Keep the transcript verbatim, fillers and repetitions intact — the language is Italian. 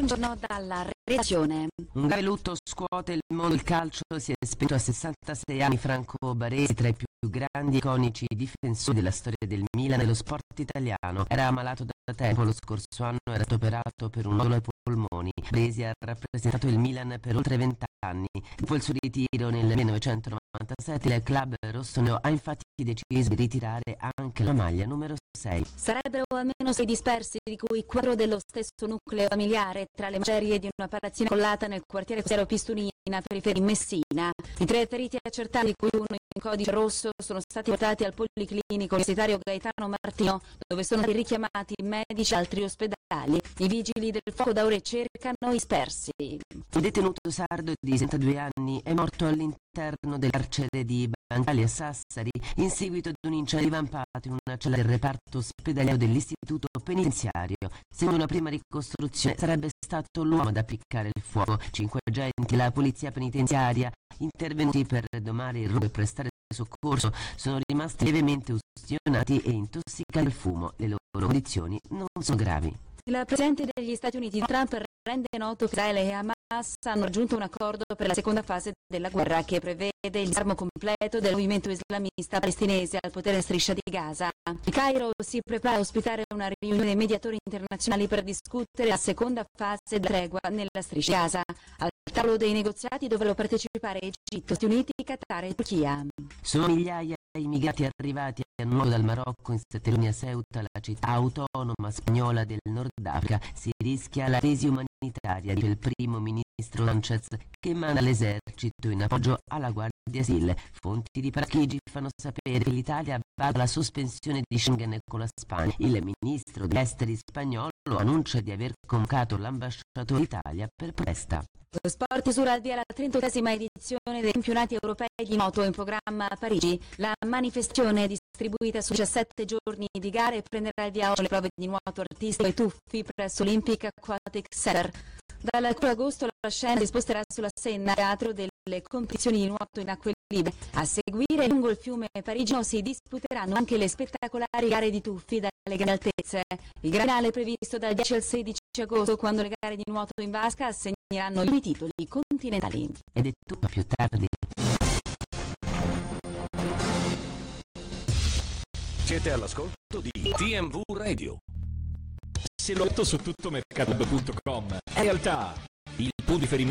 buongiorno dalla redazione. Un grave lutto scuote il mondo del calcio, si è spento a sessantasei anni Franco Baresi, tra i più grandi e iconici difensori della storia del Milan e dello sport italiano. Era ammalato da tempo, lo scorso anno era stato operato per un nodulo ai polmoni. Baresi ha rappresentato il Milan per oltre vent'anni. Dopo il suo ritiro nel millenovecentonovantasette, il club rossonero ha infatti deciso di ritirare anche la maglia numero sei. Sarebbero almeno sei dispersi, di cui quattro dello stesso nucleo familiare, tra le macerie di una palazzina collata nel quartiere costiero Pistunina, periferia di Messina. I tre feriti accertati, di cui uno in codice rosso, sono stati portati al Policlinico Universitario Gaetano Martino, dove sono stati richiamati medici e altri ospedali. I vigili del fuoco da ore cercano i dispersi. Il detenuto sardo di settantadue anni è morto all'interno del carcere di Bancali a Sassari in seguito ad un incendio divampato in una cella del reparto ospedaliero dell'istituto penitenziario. Secondo una prima ricostruzione sarebbe stato l'uomo ad appiccare il fuoco. Cinque agenti, la polizia penitenziaria, intervenuti per domare il rogo e prestare soccorso, sono rimasti lievemente ustionati e intossicati dal fumo. Le loro condizioni non sono gravi. Il presidente degli Stati Uniti, Trump, rende noto che Israele e Hamas hanno raggiunto un accordo per la seconda fase della guerra che prevede il disarmo completo del movimento islamista palestinese al potere Striscia di Gaza. Il Cairo si prepara a ospitare una riunione dei mediatori internazionali per discutere la seconda fase della tregua nella Striscia di Gaza. Al tavolo dei negoziati dovrebbero partecipare Egitto, Stati Uniti, Qatar e Turchia. Sono migliaia i migrati arrivati a nuovo dal Marocco in sette giorni a Ceuta, la città autonoma spagnola del Nord Africa. Si rischia la crisi umanitaria, dice il primo ministro Sanchez, che manda l'esercito in appoggio alla Guardia Civile. Fonti di Parchigi fanno sapere che l'Italia va alla sospensione di Schengen con la Spagna. Il ministro degli esteri spagnolo annuncia di aver convocato l'ambasciatore d'Italia per protesta. Lo sport sura al via la trentunesima edizione dei campionati europei di nuoto in programma a Parigi. La manifestazione, distribuita su diciassette giorni di gare, prenderà il via oggi le prove di nuoto artistico e tuffi presso Olympic Aquatic Center. Dal quattro agosto la scena si sposterà sulla Senna, teatro delle competizioni di nuoto in acque libere. A seguire, lungo il fiume parigino si disputeranno anche le spettacolari gare di tuffi dalle grandi altezze. Il gran finale è previsto dal dieci al sedici agosto, quando le gare di nuoto in vasca assegneranno i titoli continentali. Ed è tutto, più tardi. Siete all'ascolto di T M V Radio. Se lo metto su tutto mercato punto com, in realtà il punto di riferimento